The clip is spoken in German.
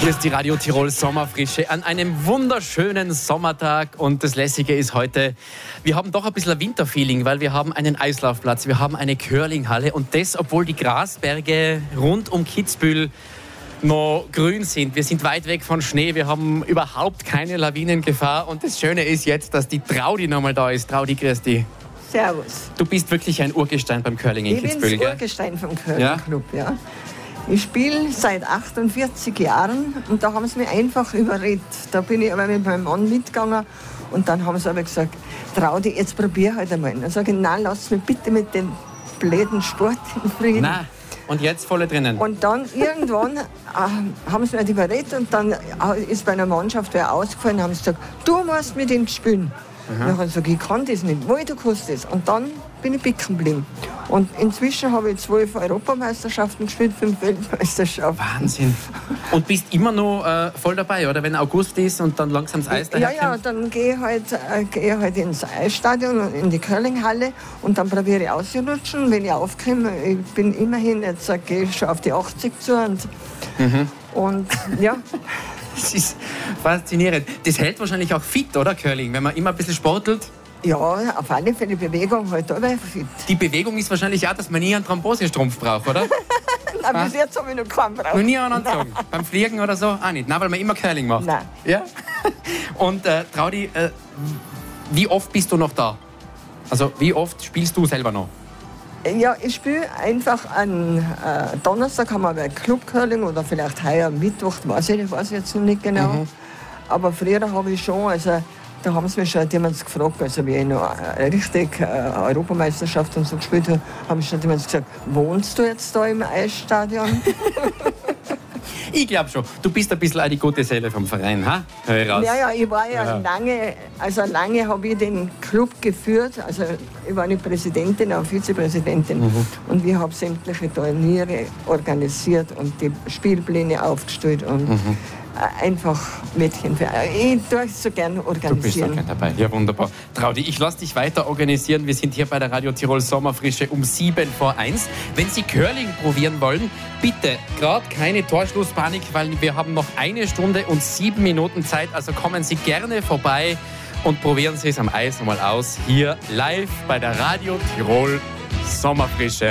Hier ist die Radio Tirol Sommerfrische an einem wunderschönen Sommertag. Und das Lässige ist heute, wir haben doch ein bisschen ein Winterfeeling, weil wir haben einen Eislaufplatz, wir haben eine Curlinghalle. Und das, obwohl die Grasberge rund um Kitzbühel noch grün sind. Wir sind weit weg von Schnee, wir haben überhaupt keine Lawinengefahr. Und das Schöne ist jetzt, dass die Traudi noch mal da ist. Traudi, grüß dich. Servus. Du bist wirklich ein Urgestein beim Curling in Kitzbühel, Ich bin das Urgestein vom Curling-Club, ja. Ich spiele seit 48 Jahren und da haben sie mich einfach überredet. Da bin ich aber mit meinem Mann mitgegangen und dann haben sie aber gesagt, Traudi, jetzt probier halt einmal. Dann sage ich, nein, lass mich bitte mit dem blöden Sport in Frieden. Nein. Und jetzt voll drinnen. Und dann irgendwann haben sie mich überredet und dann ist bei einer Mannschaft wer ausgefallen und haben sie gesagt, du musst mit ihm spielen. Dann habe ich gesagt, ich kann das nicht, wo du kannst das. Und dann bin ich picken geblieben. Und inzwischen habe ich 12 Europameisterschaften gespielt, 5 Weltmeisterschaften. Wahnsinn. Und bist immer noch voll dabei, oder? Wenn August ist und dann langsam das Eis daherkommt? Ja, dann gehe ich halt ins Eisstadion und in die Curlinghalle und dann probiere ich auszurutschen. Wenn ich aufkomme, ich bin immerhin, jetzt gehe ich schon auf die 80 zu. Und ja. Das ist faszinierend. Das hält wahrscheinlich auch fit, oder, Curling? Wenn man immer ein bisschen sportelt? Ja, auf alle Fälle Bewegung halt aber fit. Die Bewegung ist wahrscheinlich auch, dass man nie einen Thrombosestrumpf braucht, oder? Nein, bis jetzt habe ich noch keinen gebraucht. Noch nie einen angezogen? Beim Fliegen oder so? Auch nicht? Nein, weil man immer Curling macht? Nein. Ja? Und Traudi, wie oft bist du noch da? Also wie oft spielst du selber noch? Ja, ich spiele einfach an Donnerstag haben wir bei Club Curling oder vielleicht heuer Mittwoch, weiß ich jetzt noch nicht genau. Aber früher habe ich schon, also da haben sie mich schon jemand gefragt, also wie ich noch richtig Europameisterschaft und so gespielt habe, haben sie schon jemand gesagt, wohnst du jetzt da im Eisstadion? Ich glaube schon. Du bist ein bisschen auch die gute Seele vom Verein, ha? Hör ich raus. Ja, ich war ja lange habe ich den Club geführt. Also ich war nicht Präsidentin, auch Vizepräsidentin. Und wir haben sämtliche Turniere organisiert und die Spielpläne aufgestellt und einfach Mädchen. Ich tue es so gerne organisieren. Du bist auch gern dabei. Ja, wunderbar. Traudi, ich lasse dich weiter organisieren. Wir sind hier bei der Radio Tirol Sommerfrische um 7 vor 1. Wenn Sie Curling probieren wollen, bitte gerade keine Torschlusspanik, weil wir haben noch 1 Stunde und 7 Minuten Zeit. Also kommen Sie gerne vorbei und probieren Sie es am Eis nochmal aus. Hier live bei der Radio Tirol Sommerfrische.